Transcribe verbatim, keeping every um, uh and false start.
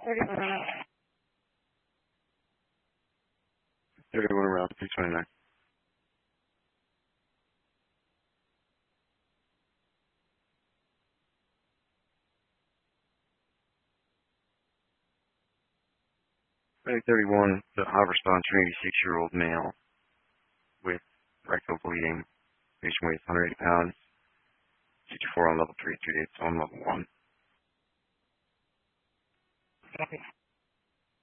thirty-one around three twenty-nine. Friday thirty-one, the Haverston, eighty-six-year-old male with rectal bleeding, patient weight one hundred eighty pounds, sixty-four on level three, two dates on level one. Copy.